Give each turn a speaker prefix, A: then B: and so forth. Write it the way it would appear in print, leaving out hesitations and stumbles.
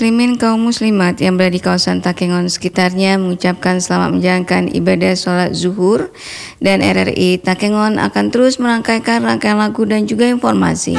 A: Muslimin kaum muslimat yang berada di kawasan Takengon sekitarnya mengucapkan selamat menjalankan ibadah sholat zuhur, dan RRI Takengon akan terus merangkaikan rangkaian lagu dan juga informasi.